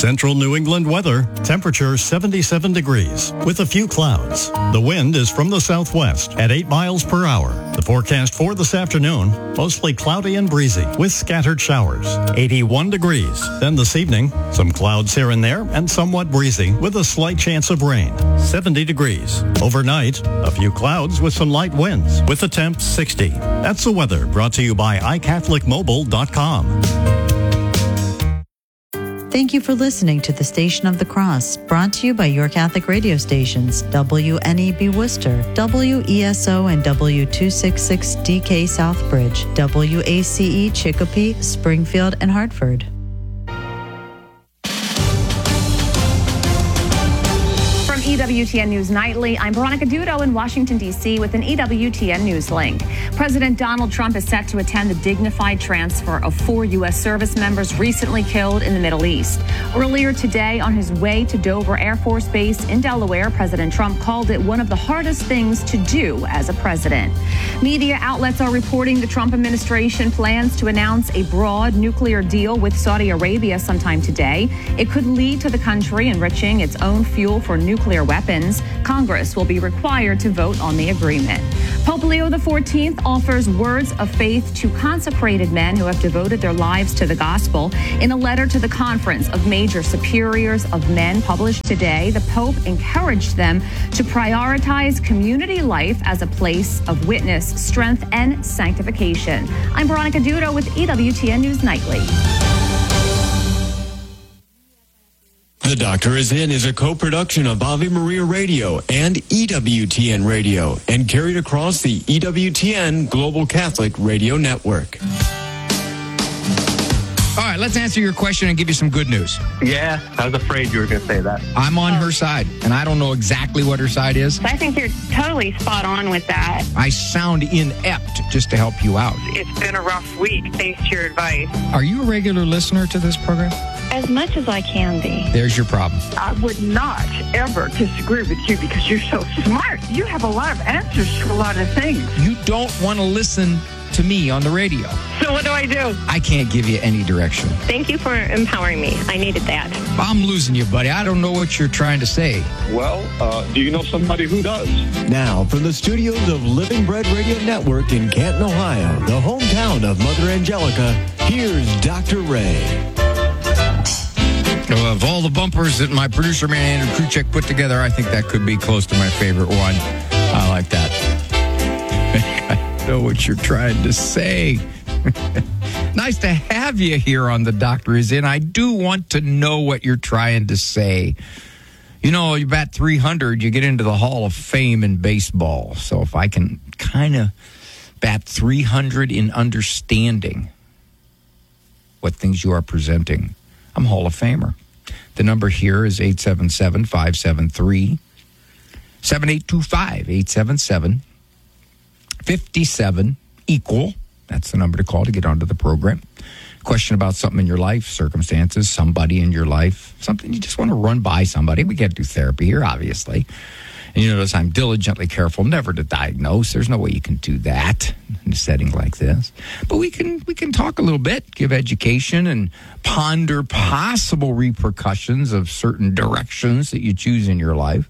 Central New England weather, temperature 77 degrees with a few clouds. The wind is from the southwest at 8 miles per hour. The forecast for this afternoon, mostly cloudy and breezy with scattered showers. 81 degrees. Then this evening, some clouds here and there and somewhat breezy with a slight chance of rain. 70 degrees. Overnight, a few clouds with some light winds with a temp 60. That's the weather brought to you by iCatholicMobile.com. Thank you for listening to the Station of the Cross, brought to you by your Catholic radio stations, WNEB Worcester, WESO and W266DK Southbridge, WACE Chicopee, Springfield, and Hartford. EWTN News Nightly. I'm Veronica Dudo in Washington, D.C. with an EWTN News link. President Donald Trump is set to attend the dignified transfer of 4 U.S. service members recently killed in the Middle East. Earlier today, on his way to Dover Air Force Base in Delaware, President Trump called it one of the hardest things to do as a president. Media outlets are reporting the Trump administration plans to announce a broad nuclear deal with Saudi Arabia sometime today. It could lead to the country enriching its own fuel for nuclear weapons. Congress will be required to vote on the agreement. Pope Leo XIV offers words of faith to consecrated men who have devoted their lives to the gospel. In a letter to the Conference of Major Superiors of Men published today, the Pope encouraged them to prioritize community life as a place of witness, strength, and sanctification. I'm Veronica Dudo with EWTN News Nightly. The Doctor Is In is a co-production of Ave Maria Radio and EWTN Radio and carried across the EWTN Global Catholic Radio Network. All right, let's answer your question and give you some good news. Yeah, I was afraid you were going to say that. I'm on her side, and I don't know exactly what her side is. I think you're totally spot on with that. I sound inept just to help you out. It's been a rough week, thanks to your advice. Are you a regular listener to this program? As much as I can be. There's your problem. I would not ever disagree with you because you're so smart. You have a lot of answers to a lot of things. You don't want to listen to me on the radio. So what do I do? I can't give you any direction. Thank you for empowering me. I needed that. I'm losing you, buddy. I don't know what you're trying to say. Well, do you know somebody who does? Now, from the studios of Living Bread Radio Network in Canton, Ohio, the hometown of Mother Angelica, here's Dr. Ray. Of all the bumpers that my producer man Andrew Kruchek put together, I think that could be close to my favorite one. I like that. I know what you're trying to say. Nice to have you here on The Doctor Is In. I do want to know what you're trying to say. You know, you bat 300, you get into the Hall of Fame in baseball. So if I can kind of bat 300 in understanding what things you are presenting, I'm Hall of Famer. The number here is 877-573-7825, 877-57-EQUAL. That's the number to call to get onto the program. Question about something in your life, circumstances, somebody in your life, something you just want to run by somebody. We can't do therapy here, obviously. And you notice I'm diligently careful never to diagnose. There's no way you can do that in a setting like this. But we can talk a little bit, give education, and ponder possible repercussions of certain directions that you choose in your life.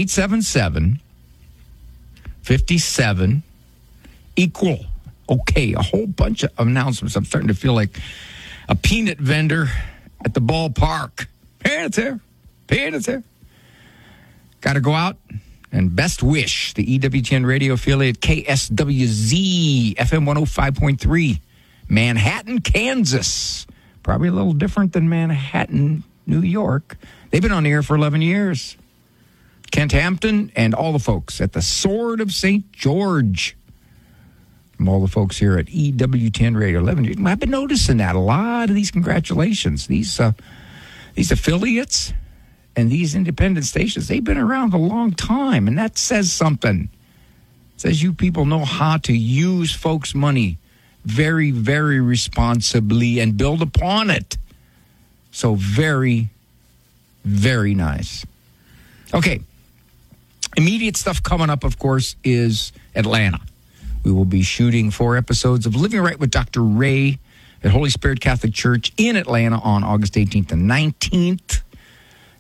877-57-EQUAL. Okay, a whole bunch of announcements. I'm starting to feel like a peanut vendor at the ballpark. Peanuts here. Peanuts here. Got to go out and best wish the EWTN radio affiliate KSWZ FM 105.3, Manhattan, Kansas. Probably a little different than Manhattan, New York. They've been on the air for 11 years. Kent Hampton and all the folks at the Sword of St. George. From all the folks here at EWTN Radio 11 years. I've been noticing that. A lot of these congratulations. These affiliates and these independent stations, they've been around a long time, and that says something. It says you people know how to use folks' money very, very responsibly and build upon it. So very, very nice. Okay. Immediate stuff coming up, of course, is Atlanta. We will be shooting 4 episodes of Living Right with Dr. Ray at Holy Spirit Catholic Church in Atlanta on August 18th and 19th.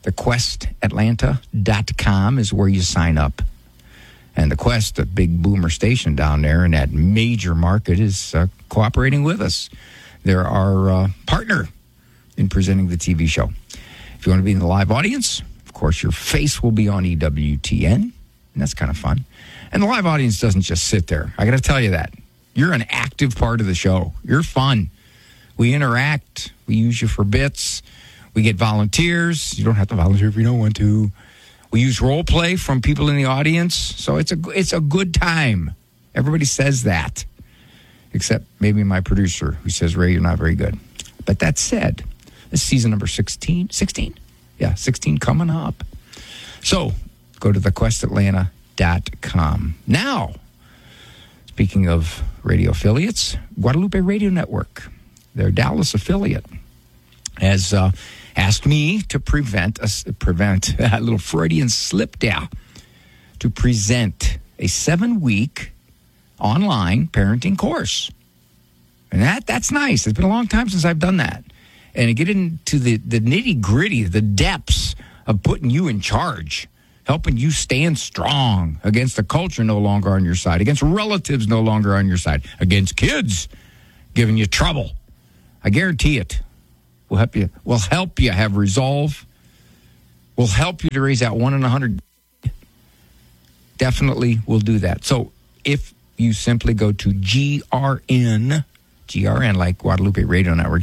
thequestatlanta.com is where you sign up. And the Quest, a big boomer station down there in that major market, is cooperating with us. They're our partner in presenting the TV show. If you want to be in the live audience, of course, your face will be on EWTN, and that's kind of fun. And the live audience doesn't just sit there. I got to tell you that. You're an active part of the show. You're fun. We interact. We use you for bits. We get volunteers. You don't have to volunteer if you don't want to. We use role play from people in the audience. So it's a good time. Everybody says that. Except maybe my producer, who says, Ray, you're not very good. But that said, this is season number 16. 16? Yeah, 16 coming up. So go to thequestatlanta.com. Now, speaking of radio affiliates, Guadalupe Radio Network, their Dallas affiliate, has asked me to prevent a little Freudian slip there, to present a 7-week online parenting course. And that's nice. It's been a long time since I've done that. And to get into the nitty-gritty, the depths of putting you in charge, helping you stand strong against the culture no longer on your side, against relatives no longer on your side, against kids giving you trouble. I guarantee it. We'll help you have resolve. We'll help you to raise that 1 in 100. Definitely will do that. So if you simply go to GRN like Guadalupe Radio Network,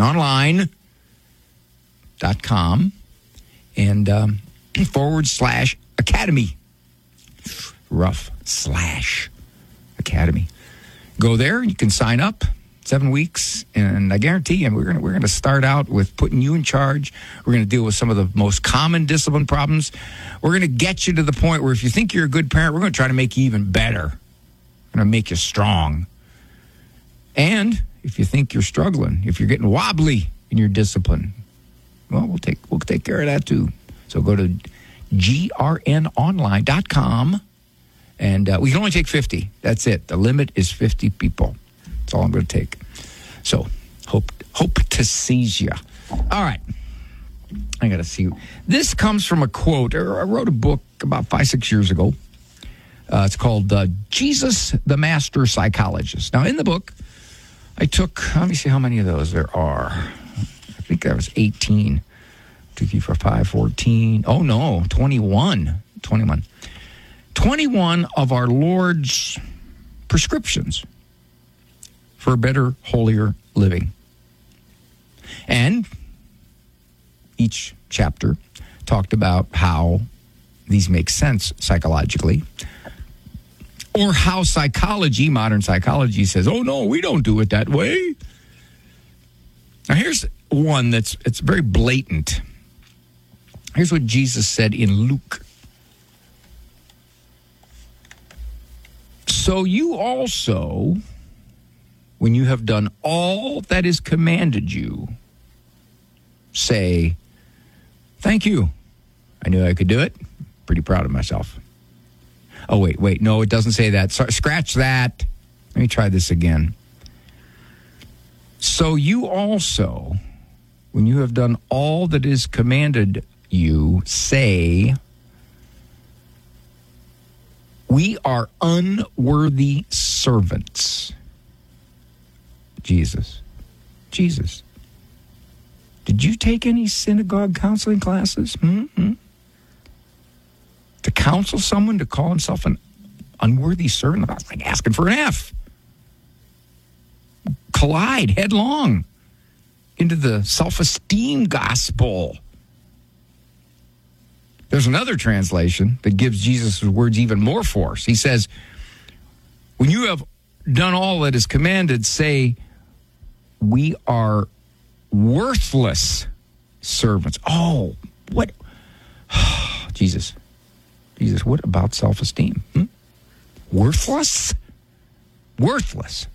GRNonline.com and /academy. /academy. Go there and you can sign up. 7 weeks, and I guarantee you, we're going to start out with putting you in charge. We're going to deal with some of the most common discipline problems. We're going to get you to the point where if you think you're a good parent, we're going to try to make you even better. We're going to make you strong. And if you think you're struggling, if you're getting wobbly in your discipline, well, we'll take care of that too. So go to grnonline.com, and we can only take 50. That's it. The limit is 50 people. That's all I'm going to take. So, hope to seize you. All right. I got to see. This comes from a quote. I wrote a book about 5-6 years ago. It's called Jesus, the Master Psychologist. Now, in the book, I took, let me see how many of those there are. I think that was 18. 2, 3, 4, 5, 14. Oh, no, 21. 21 of our Lord's prescriptions for better, holier living. And each chapter talked about how these make sense psychologically, or how psychology, modern psychology, says, oh, no, we don't do it that way. Now, here's one it's very blatant. Here's what Jesus said in Luke. So you also, when you have done all that is commanded you, say, thank you. I knew I could do it. Pretty proud of myself. Oh, wait. No, it doesn't say that. Scratch that. Let me try this again. So you also, when you have done all that is commanded you, say, we are unworthy servants. Jesus. Did you take any synagogue counseling classes? Mm-hmm. To counsel someone to call himself an unworthy servant? That's like asking for an F. Collide headlong into the self-esteem gospel. There's another translation that gives Jesus' words even more force. He says, when you have done all that is commanded, say, we are worthless servants. Oh, what? Jesus, what about self-esteem? Worthless? Worthless.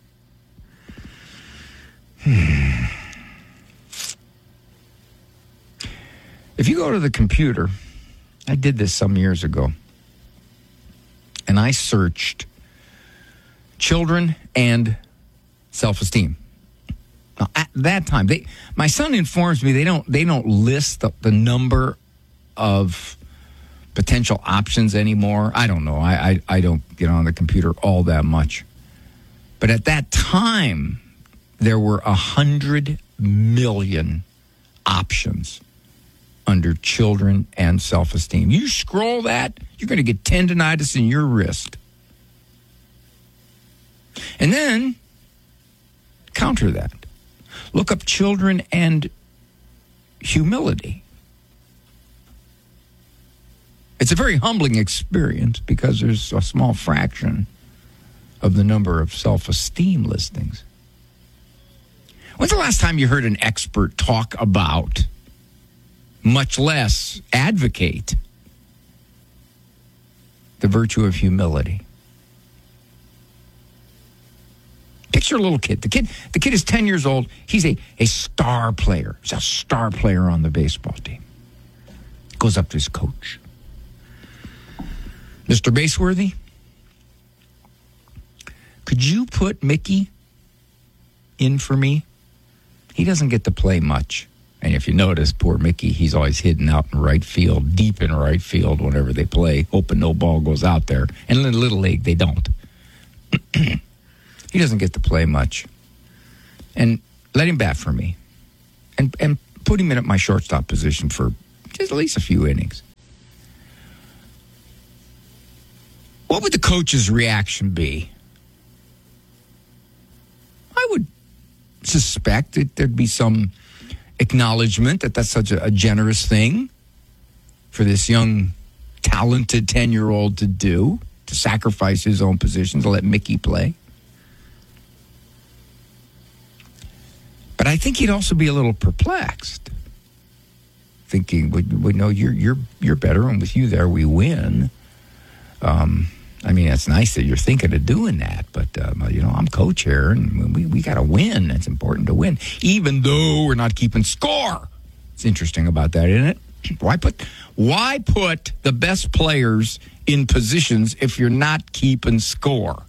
If you go to the computer, I did this some years ago, and I searched children and self-esteem. Now, at that time, my son informs me they don't list the number of potential options anymore. I don't know. I don't get on the computer all that much. But at that time, there were 100 million options under children and self-esteem. You scroll that, you're going to get tendinitis in your wrist. And then, counter that. Look up children and humility. It's a very humbling experience because there's a small fraction of the number of self-esteem listings. When's the last time you heard an expert talk about, much less advocate, the virtue of humility? Picture a little kid. The kid is 10 years old. He's a star player. He's a star player on the baseball team. Goes up to his coach. Mr. Baseworthy, could you put Mickey in for me? He doesn't get to play much. And if you notice, poor Mickey, he's always hidden out in right field, deep in right field whenever they play, hoping no ball goes out there. And in the Little League, they don't. He doesn't get to play much. And let him bat for me. And put him in at my shortstop position for just at least a few innings. What would the coach's reaction be? I would suspect that there'd be some acknowledgement that that's such a generous thing for this young, talented 10-year-old to do, to sacrifice his own position to let Mickey play. But I think he'd also be a little perplexed, thinking, "We know you're better, and with you there, we win." I mean, it's nice that you're thinking of doing that, but I'm coach here, and we got to win. It's important to win, even though we're not keeping score. It's interesting about that, isn't it? Why put the best players in positions if you're not keeping score?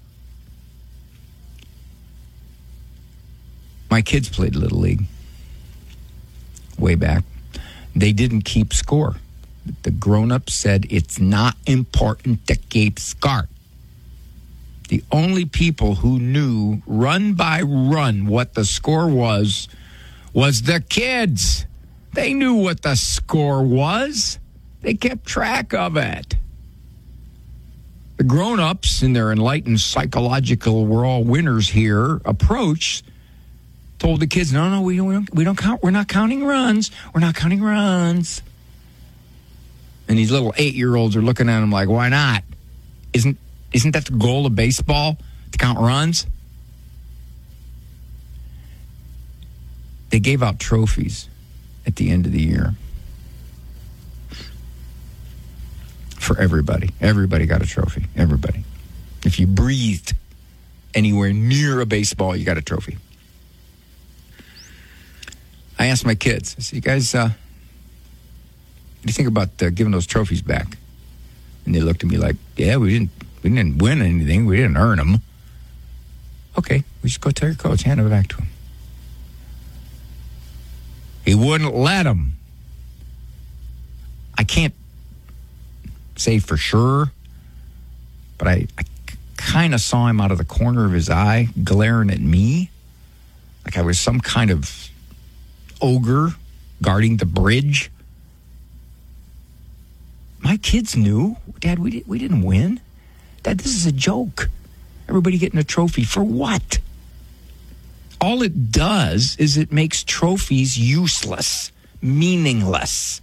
My kids played Little League way back. They didn't keep score. The grown-ups said it's not important to keep score. The only people who knew run by run what the score was the kids. They knew what the score was. They kept track of it. The grown-ups, in their enlightened psychological "we're all winners here" approach, told the kids, "No, we don't count. We're not counting runs. We're not counting runs." And these little 8-year-olds are looking at him like, "Why not? Isn't that the goal of baseball, to count runs?" They gave out trophies at the end of the year for everybody. Everybody got a trophy. Everybody. If you breathed anywhere near a baseball, you got a trophy. I asked my kids, I said, "You guys, what do you think about giving those trophies back?" And they looked at me like, "Yeah, we didn't win anything. We didn't earn them." "Okay, we just go tell your coach, hand them back to him." He wouldn't let him. I can't say for sure, but I kind of saw him out of the corner of his eye glaring at me like I was some kind of ogre guarding the bridge. My kids knew, "Dad, we didn't win. Dad, this is a joke. Everybody getting a trophy for what?" All it does is it makes trophies useless, meaningless.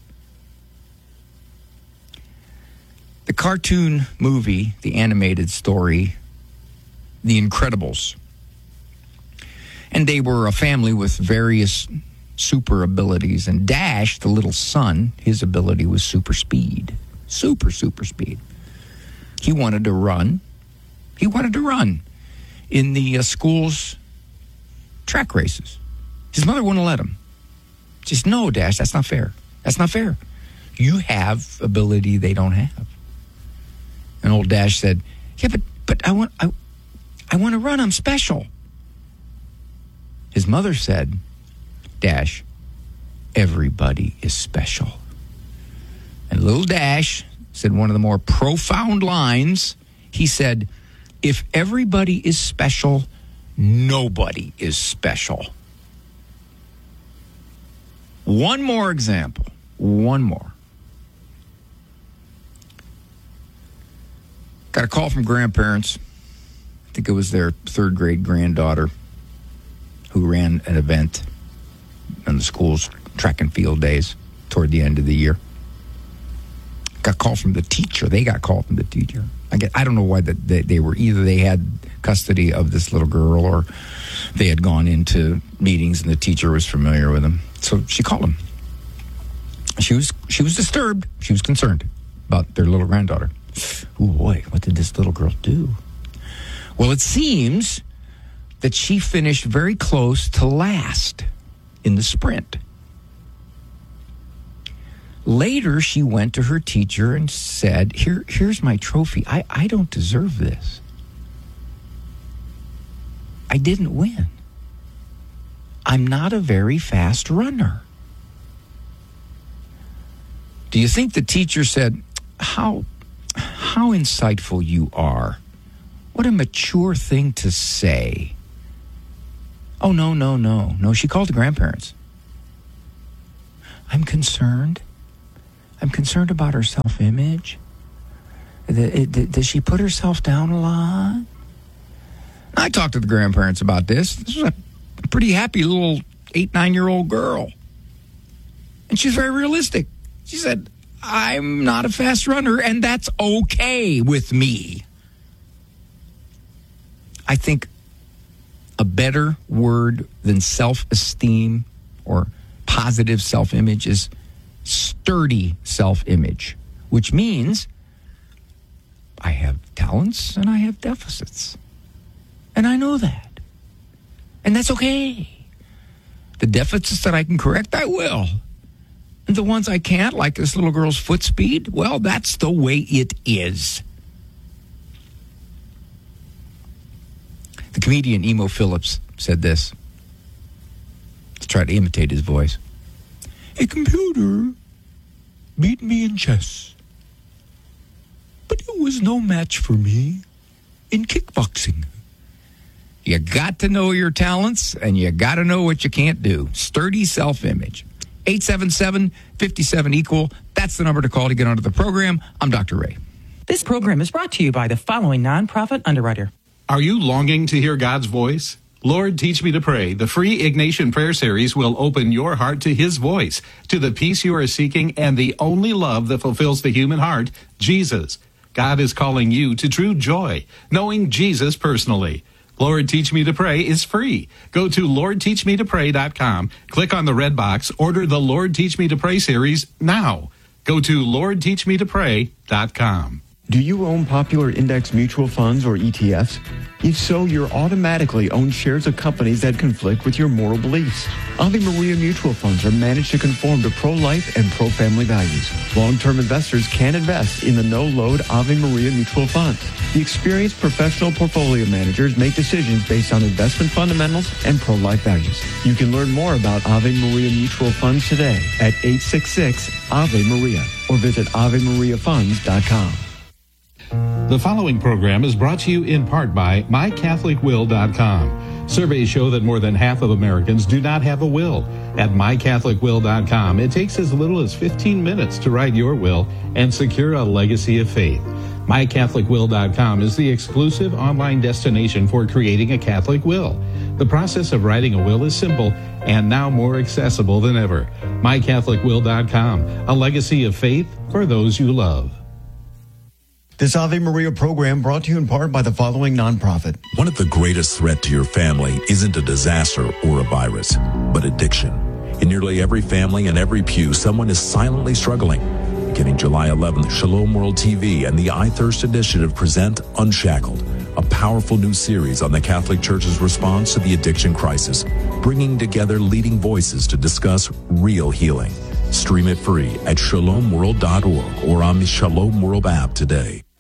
The cartoon movie, the animated story, The Incredibles. And they were a family with various super abilities. And Dash, the little son, his ability was super speed. Super speed. He wanted to run. He wanted to run in the school's track races. His mother wouldn't let him. She said, "No, Dash, that's not fair. That's not fair. You have ability they don't have." And old Dash said, "Yeah, but I want to run. I'm special." His mother said, "Dash, everybody is special." And Little Dash said one of the more profound lines. He said, if everybody is special, nobody is special. One more example. One more. Got a call from grandparents. I think it was their third grade granddaughter who ran an event on the school's track and field days toward the end of the year. Got a call from the teacher. They got called from the teacher. I don't know why they were, either they had custody of this little girl or they had gone into meetings and the teacher was familiar with them. So she called him. She was disturbed. She was concerned about their little granddaughter. Oh boy, what did this little girl do? Well, it seems that she finished very close to last in the sprint. Later, she went to her teacher and said, here's my trophy. I don't deserve this. I didn't win. I'm not a very fast runner. Do you think the teacher said, how insightful you are? What a mature thing to say. Oh, no. She called the grandparents. I'm concerned. I'm concerned about her self-image. Does she put herself down a lot? I talked to the grandparents about this. This was a pretty happy little 8-9-year-old girl. And she's very realistic. She said, I'm not a fast runner, and that's okay with me. I think a better word than self-esteem or positive self-image is sturdy self-image, which means I have talents and I have deficits. And I know that. And that's okay. The deficits that I can correct, I will. And the ones I can't, like this little girl's foot speed, well, that's the way it is. The comedian Emo Phillips said this. Let's try to imitate his voice. A computer beat me in chess, but it was no match for me in kickboxing. You got to know your talents, and you got to know what you can't do. Sturdy self-image. 877-57-EQUAL. That's the number to call to get onto the program. I'm Dr. Ray. This program is brought to you by the following nonprofit underwriter. Are you longing to hear God's voice? Lord, Teach Me to Pray, the free Ignatian Prayer Series will open your heart to His voice, to the peace you are seeking, and the only love that fulfills the human heart, Jesus. God is calling you to true joy, knowing Jesus personally. Lord, Teach Me to Pray is free. Go to LordTeachMeToPray.com, click on the red box, order the Lord, Teach Me to Pray series now. Go to LordTeachMeToPray.com. Do you own popular index mutual funds or ETFs? If so, you're automatically own shares of companies that conflict with your moral beliefs. Ave Maria mutual funds are managed to conform to pro-life and pro-family values. Long-term investors can invest in the no-load Ave Maria mutual funds. The experienced professional portfolio managers make decisions based on investment fundamentals and pro-life values. You can learn more about Ave Maria mutual funds today at 866-AVE-MARIA or visit AveMariaFunds.com. The following program is brought to you in part by MyCatholicWill.com. Surveys show that more than half of Americans do not have a will. At MyCatholicWill.com, it takes as little as 15 minutes to write your will and secure a legacy of faith. MyCatholicWill.com is the exclusive online destination for creating a Catholic will. The process of writing a will is simple and now more accessible than ever. MyCatholicWill.com, a legacy of faith for those you love. This Ave Maria program brought to you in part by the following nonprofit. One of the greatest threats to your family isn't a disaster or a virus, but addiction. In nearly every family and every pew, someone is silently struggling. Beginning July 11th, Shalom World TV and the iThirst Initiative present Unshackled, a powerful new series on the Catholic Church's response to the addiction crisis, bringing together leading voices to discuss real healing. Stream it free at shalomworld.org or on the Shalom World app today.